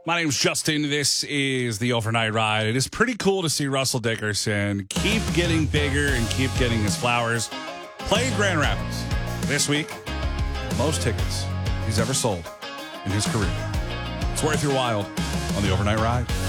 My name's Justin. This is the Overnight Ride. It is pretty cool to see Russell Dickerson keep getting bigger and keep getting his flowers. Played Grand Rapids this week. Most tickets he's ever sold in his career. It's worth your while on the Overnight Ride.